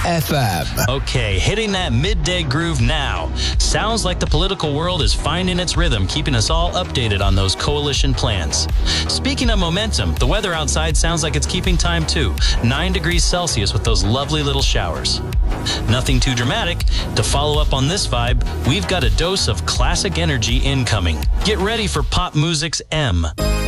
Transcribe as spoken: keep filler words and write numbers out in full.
F M. Okay, hitting that midday groove now. Sounds like the political world is finding its rhythm, keeping us all updated on those coalition plans. Speaking of momentum, the weather outside sounds like it's keeping time too. Nine degrees Celsius with those lovely little showers. Nothing too dramatic. To follow up on this vibe, we've got a dose of classic energy incoming. Get ready for pop music's M.